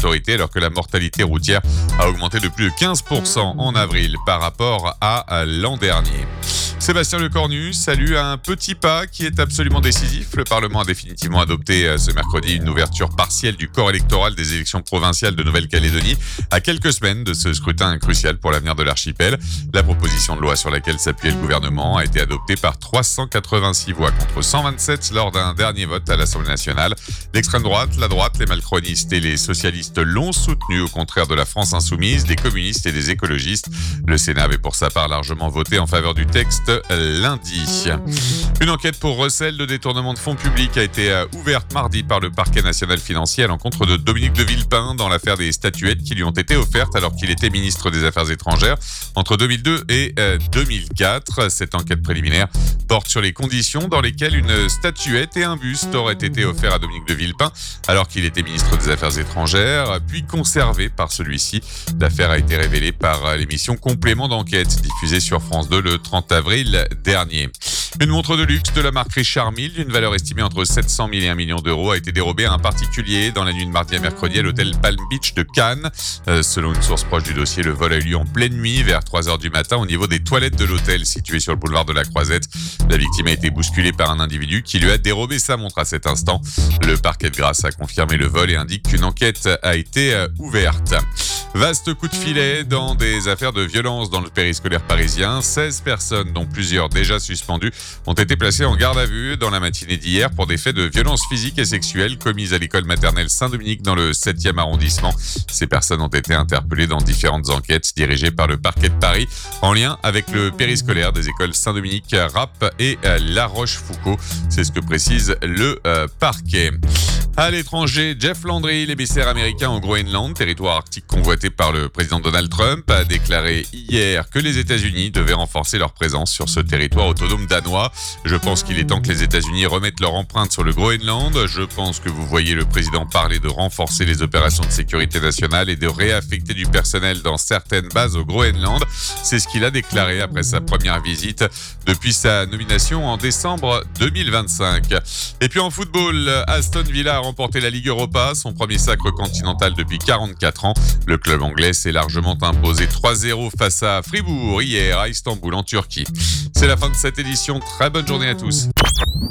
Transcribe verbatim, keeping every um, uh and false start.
autorités, alors que la mortalité routière a augmenté de plus de quinze pour cent en avril par rapport à l'an dernier. Sébastien Lecornu salue un petit pas qui est absolument décisif. Le Parlement a définitivement adopté ce mercredi une ouverture partielle du corps électoral des élections provinciales de Nouvelle-Calédonie à quelques semaines de ce scrutin crucial pour l'avenir de l'archipel. La proposition de loi sur laquelle s'appuyait le gouvernement a été adoptée par trois cent quatre-vingt-six voix contre cent vingt-sept lors d'un dernier vote à l'Assemblée nationale. L'extrême droite, la droite, les macronistes et les socialistes l'ont soutenu, au contraire de la France insoumise, des communistes et des écologistes. Le Sénat avait pour sa part largement voté en faveur du texte lundi. Une enquête pour recel de détournement de fonds publics a été ouverte mardi par le parquet national financier à l'encontre de Dominique de Villepin dans l'affaire des statuettes qui lui ont été offertes alors qu'il était ministre des Affaires étrangères entre deux mille deux et deux mille quatre. Cette enquête préliminaire porte sur les conditions dans lesquelles une statuette et un buste auraient été offerts à Dominique de Villepin alors qu'il était ministre des Affaires étrangères, puis conservés par celui-ci. L'affaire a été révélée par l'émission Complément d'enquête diffusée sur France deux le trente avril dernier. Une montre de luxe de la marque Richard Mille d'une valeur estimée entre sept cent mille et un million d'euros a été dérobée à un particulier dans la nuit de mardi à mercredi à l'hôtel Palm Beach de Cannes. Euh, selon une source proche du dossier, le vol a eu lieu en pleine nuit vers trois heures du matin au niveau des toilettes de l'hôtel situé sur le boulevard de la Croisette. La victime a été bousculée par un individu qui lui a dérobé sa montre à cet instant. Le parquet de Grasse a confirmé le vol et indique qu'une enquête a été euh, ouverte. Vaste coup de filet dans des affaires de violence dans le périscolaire parisien. seize personnes, dont plusieurs déjà suspendues, ont été placées en garde à vue dans la matinée d'hier pour des faits de violence physique et sexuelle commis à l'école maternelle Saint-Dominique dans le septième arrondissement. Ces personnes ont été interpellées dans différentes enquêtes dirigées par le parquet de Paris en lien avec le périscolaire des écoles Saint-Dominique, Rapp et La Rochefoucauld. C'est ce que précise le euh, parquet. À l'étranger, Jeff Landry, l'émissaire américain au Groenland, territoire arctique convoité par le président Donald Trump, a déclaré hier que les États-Unis devaient renforcer leur présence sur ce territoire autonome danois. Je pense qu'il est temps que les États-Unis remettent leur empreinte sur le Groenland. Je pense que vous voyez le président parler de renforcer les opérations de sécurité nationale et de réaffecter du personnel dans certaines bases au Groenland. C'est ce qu'il a déclaré après sa première visite depuis sa nomination en décembre deux mille vingt-cinq. Et puis en football, Aston Villa a remporté la Ligue Europa, son premier sacre continental depuis quarante-quatre ans. Le club anglais s'est largement imposé trois zéro face à Fribourg hier à Istanbul en Turquie. C'est la fin de cette édition. Très bonne journée à tous.